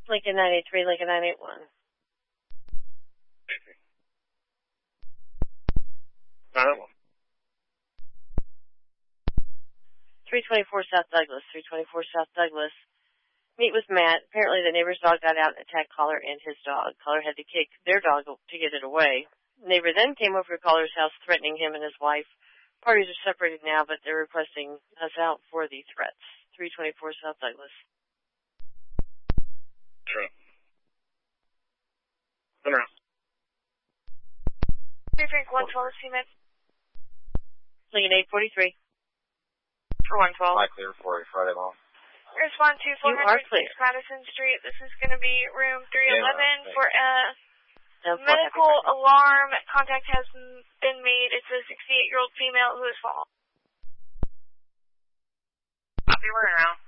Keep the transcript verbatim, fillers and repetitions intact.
Lincoln nine eight three, Lincoln nine eight one. nine eight one. three twenty-four South Douglas, three twenty-four South Douglas. Meet with Matt. Apparently the neighbor's dog got out and attacked Caller and his dog. Caller had to kick their dog to get it away. Neighbor then came over to Caller's house threatening him and his wife. Parties are separated now, but they're requesting us out for the threats. three twenty-four South Douglas. Sure. Turn around. three Frank one twelve, Cement. Lincoln eight forty-three. For one twelve. Hi, clear for a Friday long. Respond to four hundred six Madison Street. This is going to be room three eleven yeah, for a medical alarm. Contact has been made. It's a sixty-eight-year-old female who has fallen. Copy, we're around.